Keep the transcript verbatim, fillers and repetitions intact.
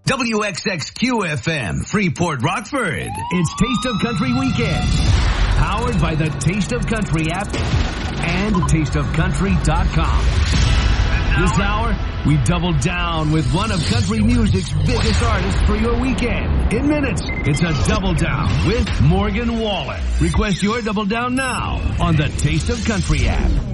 W X X Q F M, Freeport, Rockford. It's Taste of Country Weekend. Powered by the Taste of Country app and taste of country dot com. This hour, we double down with one of country music's biggest artists for your weekend. In minutes, it's a double down with Morgan Wallen. Request your double down now on the Taste of Country app.